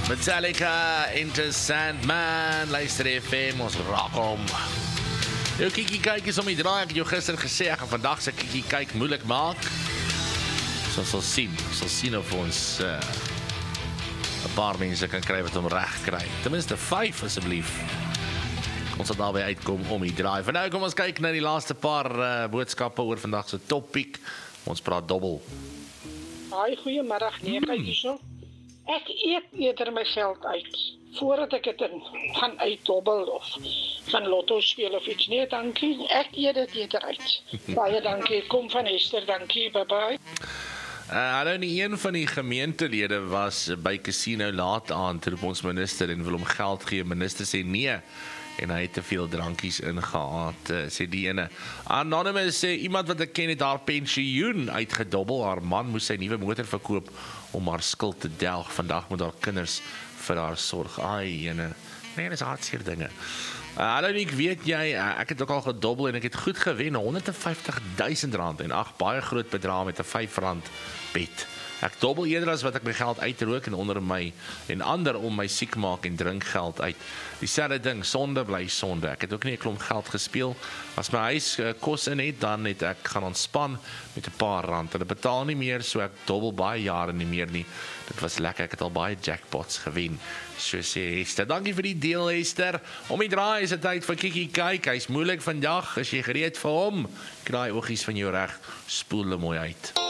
Metallica, Enter Sandman, luister FM, ons raak om. Jou kiekie kyk is om die draai, ek het jou gister gesê, ek gaan vandag sy kiekie kyk moeilik maak. So ons sal sien of ons 'n paar mense kan kry wat hom reg kry. Ten minste 5 asseblief. Ons sal daarby uitkom om die draai. Van nou kom ons kyk na die laaste paar boodskappe oor vandag se topic. Ons praat dobbel. Haai, goeiemiddag, nee, kyk hierso. Ek eet eerder my geld uit, voordat ek dit gaan uitdobbel of gaan lotto speel of iets. Nee, dankie, ek eet dit eerder uit. Baie dankie, kom van Esther, dankie, bye bye. Hallo, nie een van die gemeentelede was by casino laat aan, toe roep ons minister en wil hom geld gee. Minister sê nee, en hy het te veel drankies ingehaat, sê die ene. Anonymous sê, iemand wat ek ken het haar pensioen uitgedobbel, haar man moes sy nuwe motor verkoop om haar skuld te delg. Vandag moet haar kinders vir haar sorg. Ai, ene, nee, dis hartseer dinge. Hallo, ek weet jy, ek het ook al gedobbel en ek het goed gewen, R150.000 en baie groot bedrag met 'n R5 bet. Ek dobbel eerder as wat ek my geld uitrook en onder my en ander om my siek maak en drink geld uit. Dieselfde ding, sonde bly sonde. Ek het ook nie 'n klomp geld gespeel. As my huis kos in het, dan het ek gaan ontspan met 'n paar rand. Hulle betaal nie meer, so ek dobbel baie jare nie meer nie. Dit was lekker, ek het al baie jackpots gewen. So sê Esther. Dankie vir die deel, Esther. Om die draai is dit tyd vir Kiki kyk. Hy's moeilik vandag. Is jy gereed vir hom? Kraai oogies van jou reg. Spoel hom mooi uit.